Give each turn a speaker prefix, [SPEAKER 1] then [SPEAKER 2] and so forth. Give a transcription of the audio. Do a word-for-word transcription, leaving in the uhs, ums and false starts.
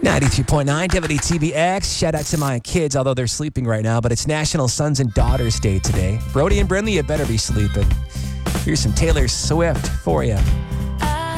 [SPEAKER 1] ninety-two point nine W T B X. Shout out to my kids, although they're sleeping right now, but it's National Sons and Daughters Day today. Brody and Brinley, you better be sleeping. Here's some Taylor Swift for you.